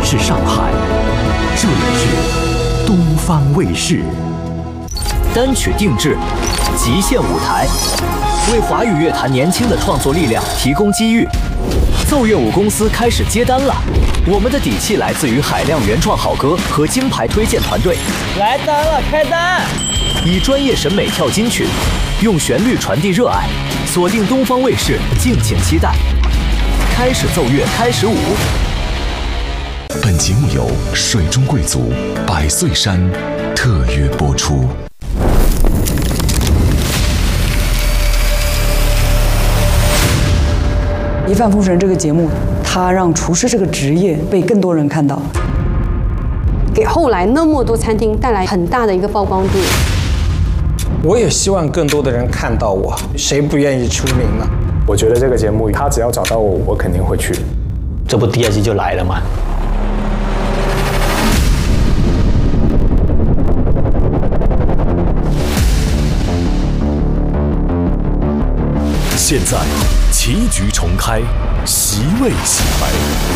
是上海，这里是东方卫视。单曲定制，极限舞台，为华语乐坛年轻的创作力量提供机遇。奏乐舞公司开始接单了，我们的底气来自于海量原创好歌和金牌推荐团队。 来单了，开单！ 以专业审美跳金曲，用旋律传递热爱，锁定东方卫视，敬请期待。开始奏乐，开始舞。 本节目由水中贵族百岁山特约播出。 《一饭封神》这个节目，它让厨师这个职业被更多人看到， 给后来那么多餐厅带来很大的一个曝光度。 我也希望更多的人看到我，谁不愿意出名呢？ 我觉得这个节目，他只要找到我，我肯定会去。 这不第二季就来了吗？ 现在棋局重开，席位洗牌，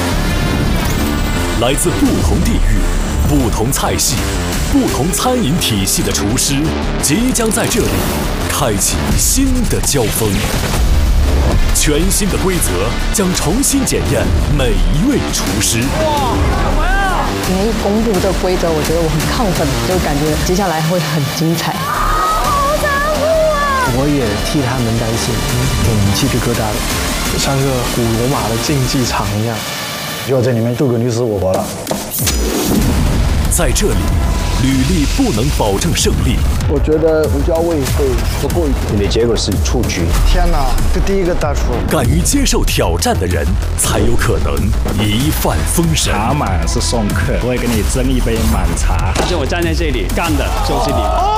来自不同地域、不同菜系、不同餐饮体系的厨师，即将在这里开启新的交锋。全新的规则将重新检验每一位厨师。 哇，干嘛呀？ 你们一公布这规则，我觉得我很亢奋，就感觉接下来会很精彩。 好残酷啊！ 我也替他们担心，挺鸡皮疙瘩的，像个古罗马的竞技场一样。 就在里面斗个你死我活了。 在这里，履历不能保证胜利。 我觉得胡椒味会不够一点。 你的结果是出局。 天哪，这第一个大厨。 敢于接受挑战的人，才有可能一饭封神。 茶满是送客，我会给你斟一杯满茶。而且我站在这里干的就是你。